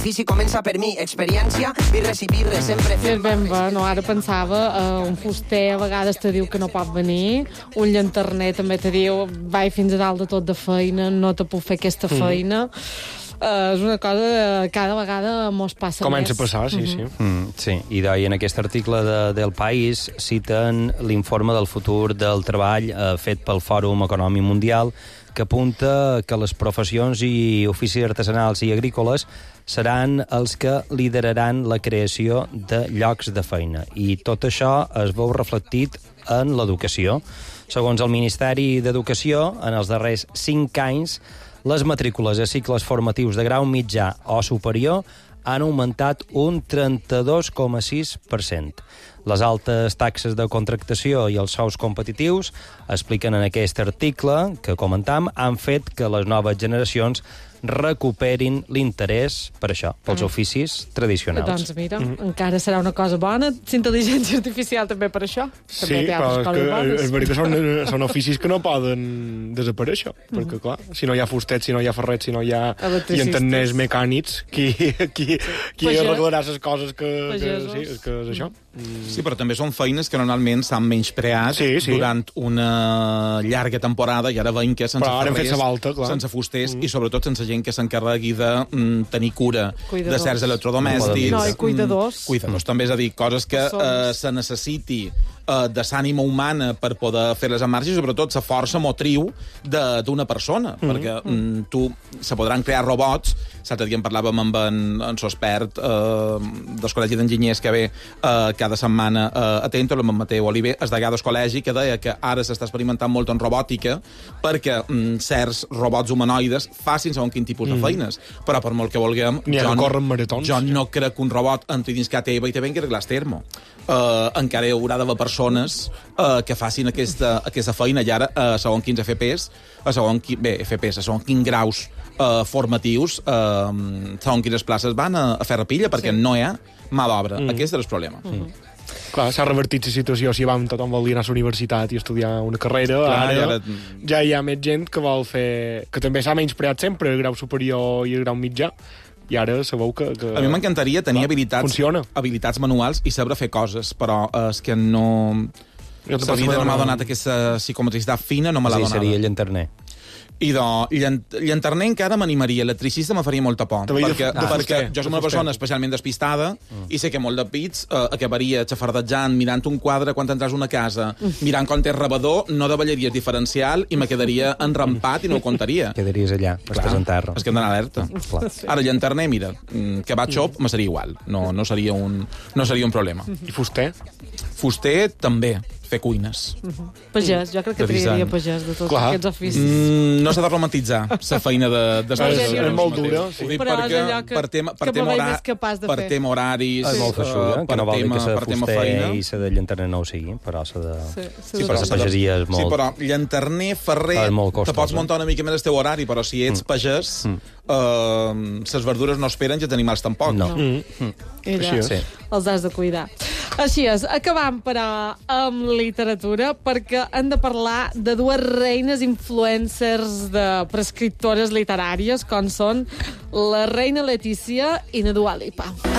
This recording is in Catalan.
L'ofici comença per mi, experiència, birres i birres, sempre És ben bé, no? Ara pensava, un fuster a vegades te diu que no pot venir, un llanterner també te diu vai fins a dalt de tot de feina, no te puc fer aquesta feina. És una cosa que cada vegada mos passa Comença més. a passar, sí, sí. Sí, i en aquest article del País citen l'informe del futur del treball fet pel Fòrum Econòmic Mundial, que apunta que les professions i oficis artesanals i agrícoles seran els que lideraran la creació de llocs de feina. I tot això es veu reflectit en l'educació. Segons el Ministeri d'Educació, en els darrers 5 anys, les matrícules a cicles formatius de grau mitjà o superior han augmentat un 32,6%. Les altes taxes de contractació i els sous competitius, expliquen en aquest article que comentam, han fet que les noves generacions recuperin l'interès per això, pels oficis tradicionals. Doncs mira, encara serà una cosa bona, l'intel·ligència artificial també per això. Sí, També té altres però coses bones. és veritat que són oficis que no poden desaparèixer, perquè, clar, si no hi ha fustets, si no hi ha ferrets, si no hi ha llanterners mecànics, qui arreglarà les coses que és això? Sí, però també són feines que normalment s'han menyspreat durant una llarga temporada i ara veiem que sense ferrers, sense fusters i sobretot sense gent que s'encarregui de tenir cura de certs electrodomèstics. No, i cuidadors. Cuidadors també, és a dir, coses que se necessiti de l'ànima humana per poder fer-les en marxa i sobretot la força motriu d'una persona, perquè se podran crear robots. L'altre dia en parlàvem amb en Sospert del Col·legi d'Enginyers que ve cada setmana a Tento, amb en Mateu Oliver, el degà del col·legi, que deia que ara s'està experimentant molt en robòtica perquè certs robots humanoides facin segons quin tipus de feines. Però per molt que vulguem, jo no crec que un robot entri dins casa teva i te vengui a arreglar el termo. Encara hi haurà d'haver persones que facin aquesta feina i ara a segons quins FPS, a segons quins graus formatius, segons quines places van a fer rapilla perquè no hi ha mà d'obra. Aquest és el problema. Clar, s'ha revertit la situació. Si vam tothom volia anar a la universitat i estudiar una carrera, ara ja hi ha més gent que vol fer... que també s'ha menyspreat sempre el grau superior i el grau mitjà. I ara sabeu que a mi m'encantaria tenir habilitats manuals i saber fer coses, però és que no... La vida no m'ha donat aquesta psicomotricitat fina, no me l'ha donada. Seria llanterner. I llanterner encara m'animaria, electricista me faria molta por, perquè jo som una persona especialment despistada i sé que molt de pits acabaria xafardejant, mirant un quadre quan entras a una casa, mirant quan té rebedor, no davallaries diferencial i me quedaria enrampat i no ho contaria. Quedaries allà, estàs en terra. És que hem d'anar alerta. Ara, llanterner, mira, que va xop, me seria igual, no seria un problema. I fuster? Fuster, també. Fer cuines. Pagès, jo crec que triaria pagès de tots aquests oficis. No s'ha de romantitzar la feina de... És molt dura. Però és allò que me veig més capaç de fer. Per tema horaris, és molt feixuda, que no vol dir que la fuster i la de llanterner no ho sigui, però la pagesia és molt... Sí, però llanterner, ferrer, te pots muntar una mica més el teu horari, però si ets pagès, les verdures no esperen i els animals tampoc. No. Els has de cuidar. Així és, acabam, però, amb literatura, perquè hem de parlar de dues reines influencers de prescriptores literàries, com són la reina Letícia i la Dua Lipa.